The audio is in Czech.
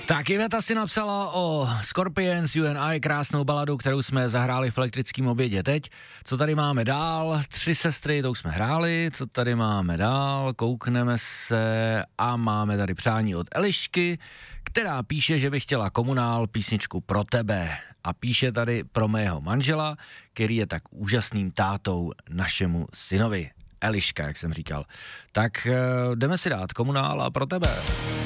Tak Iveta si napsala o Scorpions You and I, krásnou baladu, kterou jsme zahráli v elektrickém obědě teď. Co tady máme dál? 3 sestry, to už jsme hráli. Co tady máme dál? Koukneme se a máme tady přání od Elišky, která píše, že by chtěla Komunál písničku Pro tebe. A píše tady pro mého manžela, který je tak úžasným tátou našemu synovi. Eliška, jak jsem říkal. Tak jdeme si dát Komunál a Pro tebe.